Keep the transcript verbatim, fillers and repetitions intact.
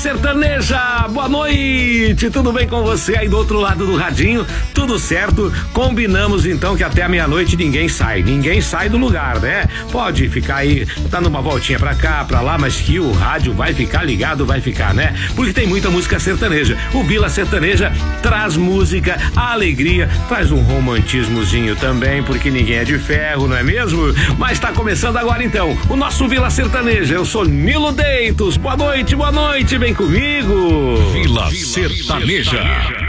Sertaneja, boa noite, tudo bem com você aí do outro lado do radinho? Tudo certo? Combinamos então que até a meia-noite ninguém sai, ninguém sai do lugar, né? Pode ficar aí, tá numa voltinha pra cá, pra lá, mas que o rádio vai ficar ligado, vai ficar, né? Porque tem muita música sertaneja. O Vila Sertaneja traz música, alegria, traz um romantismozinho também, porque ninguém é de ferro, não é mesmo? Mas tá começando agora então, o nosso Vila Sertaneja. Eu sou Nilo Deitos, boa noite, boa noite, vem comigo. Vila Sertaneja.